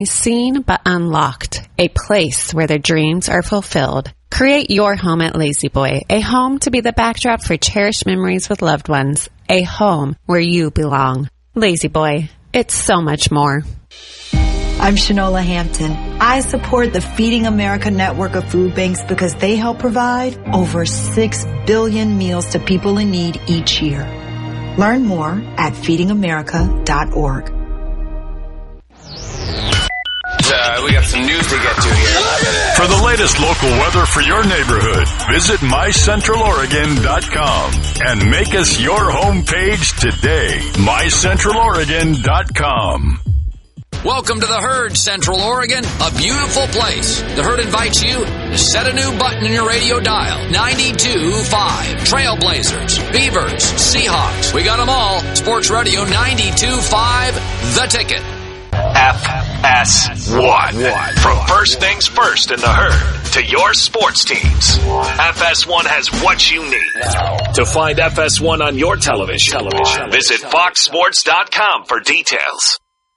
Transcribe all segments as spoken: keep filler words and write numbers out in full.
Seen but unlocked, a place where their dreams are fulfilled. Create your home at Lazy Boy, a home to be the backdrop for cherished memories with loved ones, a home where you belong. Lazy Boy, it's so much more. I'm Shanola Hampton. I support the Feeding America network of food banks because they help provide over six billion meals to people in need each year. Learn more at feeding america dot org. Uh, we got some news to get to here. For the latest local weather for your neighborhood, visit my central oregon dot com and make us your homepage today. my central oregon dot com. Welcome to the Herd, Central Oregon, a beautiful place. The Herd invites you to set a new button in your radio dial. ninety-two point five. Trailblazers, Beavers, Seahawks. We got them all. Sports Radio ninety-two point five, The Ticket. F S one. From first things first in the Herd to your sports teams, F S one has what you need. To find F S one on your television, television. visit fox sports dot com for details.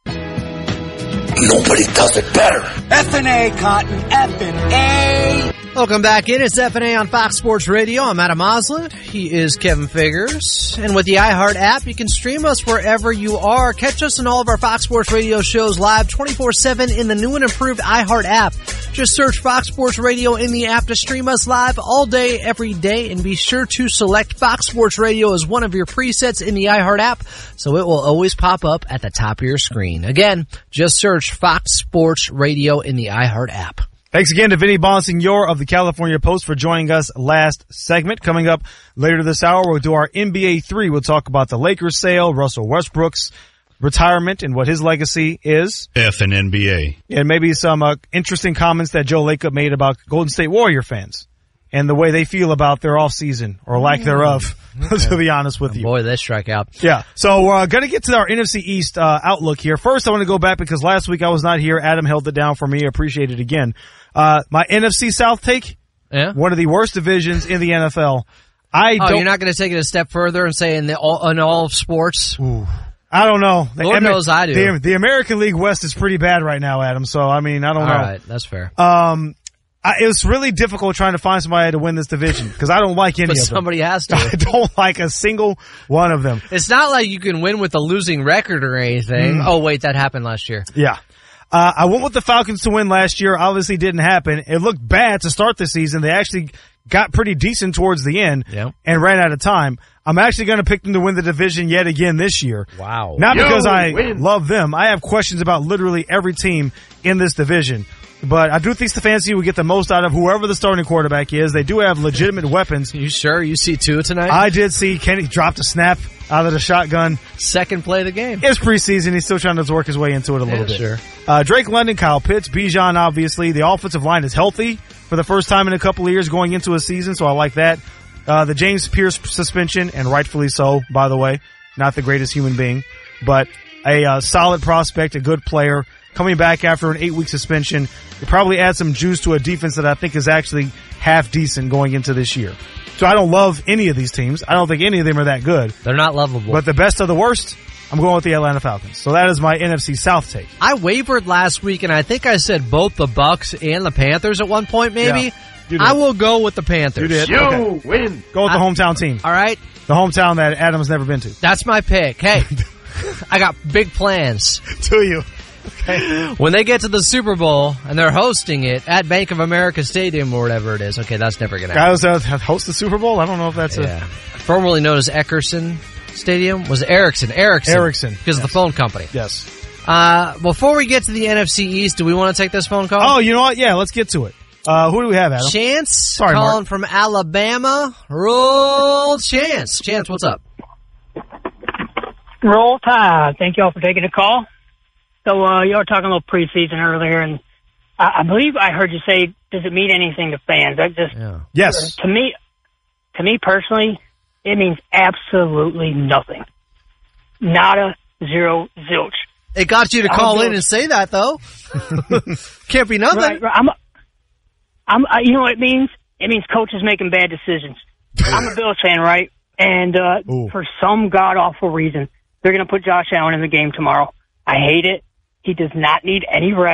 Nobody does it better. F and A, Cotton. F and A. Welcome back in. It's F and A on Fox Sports Radio. I'm Adam Osland. He is Kevin Figures. And with the iHeart app, you can stream us wherever you are. Catch us on all of our Fox Sports Radio shows live twenty-four seven in the new and improved iHeart app. Just search Fox Sports Radio in the app to stream us live all day, every day. And be sure to select Fox Sports Radio as one of your presets in the iHeart app, so it will always pop up at the top of your screen. Again, just search Fox Sports Radio in the iHeart app. Thanks again to Vinny Bonsignor of the California Post for joining us last segment. Coming up later this hour, we'll do our N B A three. We'll talk about the Lakers sale, Russell Westbrook's retirement, and what his legacy is. F and N B A. And maybe some uh, interesting comments that Joe Lacob made about Golden State Warrior fans and the way they feel about their offseason or lack thereof, okay. to be honest with oh, you. Boy, they strike out. Yeah. So we're uh, going to get to our N F C East uh, outlook here. First, I want to go back because last week I was not here. Adam held it down for me. I appreciate it again. Uh, my N F C South take, yeah. one of the worst divisions in the N F L. I oh, don't, you're not going to take it a step further and say in, the, all, in all of sports? Ooh. I don't know. The Lord M- knows I do. The, the American League West is pretty bad right now, Adam. So, I mean, I don't all know. All right, that's fair. Um, I, it was really difficult trying to find somebody to win this division because I don't like any but of them. somebody has to. I don't like a single one of them. It's not like you can win with a losing record or anything. Mm. Oh, wait, that happened last year. Yeah. Uh, I went with the Falcons to win last year. Obviously didn't happen. It looked bad to start the season. They actually got pretty decent towards the end yep. and ran out of time. I'm actually going to pick them to win the division yet again this year. Wow. Not Yo, because I win. love them. I have questions about literally every team in this division. But I do think Stefanski will get the most out of whoever the starting quarterback is. They do have legitimate weapons. You sure? You see two tonight? I did see Kenny dropped a snap out of the shotgun. Second play of the game. It's preseason. He's still trying to work his way into it a little yeah, bit. Sure. Uh, Drake London, Kyle Pitts, Bijan, obviously. The offensive line is healthy for the first time in a couple of years going into a season, so I like that. Uh, the James Pierce suspension, and rightfully so, by the way. Not the greatest human being, but a uh, solid prospect, a good player. Coming back after an eight-week suspension, you probably add some juice to a defense that I think is actually half decent going into this year. So I don't love any of these teams. I don't think any of them are that good. They're not lovable. But the best of the worst, I'm going with the Atlanta Falcons. So that is my N F C South take. I wavered last week, and I think I said both the Bucks and the Panthers at one point, maybe. Yeah, I will go with the Panthers. You did. You okay. win. Go with the I, hometown team. All right. The hometown that Adam's never been to. That's my pick. Hey, I got big plans. To you. Okay. When they get to the Super Bowl and they're hosting it at Bank of America Stadium or whatever it is, okay, that's never going to happen. Guys uh, host the Super Bowl? I don't know if that's yeah. a... Formerly known as Eckerson Stadium. Was it Ericsson? Ericsson. Ericsson. Because yes. of the phone company. Yes. Uh, before we get to the N F C East, do we want to take this phone call? Oh, you know what? Yeah, let's get to it. Uh, who do we have, Adam? Chance. Sorry, calling Mark. from Alabama. Roll Chance. Chance, what's up? Roll Tide. Thank y'all for taking the call. So, uh, you were talking a little preseason earlier, and I, I believe I heard you say, does it mean anything to fans? That just, yeah. Yes. To me, to me personally, it means absolutely nothing. Nada, zero, zilch. It got you to I'm call a in and say that, though. Can't be nothing. Right, right. I'm, I'm, uh, you know what it means? It means coaches making bad decisions. I'm a Bills fan, right? And uh, for some god-awful reason, they're going to put Josh Allen in the game tomorrow. I hate it. He does not need any rest.